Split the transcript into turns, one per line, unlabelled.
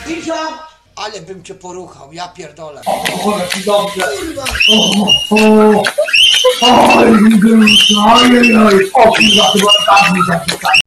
Cisza! Ale bym cię poruchał, ja pierdolę.
O, ci dobrze.
Kurwa!
Oj, oj, o kurwa, chyba tak mi zapisali.